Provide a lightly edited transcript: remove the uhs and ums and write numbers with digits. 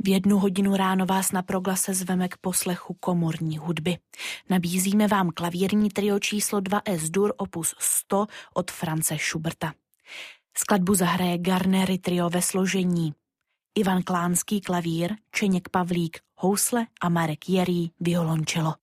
V 1:00 ráno vás na Proglase zveme k poslechu komorní hudby. Nabízíme vám klavírní trio číslo 2 S-dur opus 100 od Franze Schuberta. Skladbu zahraje Garnery trio ve složení Ivan Klánský klavír, Čeněk Pavlík housle a Marek Jerý violončelo.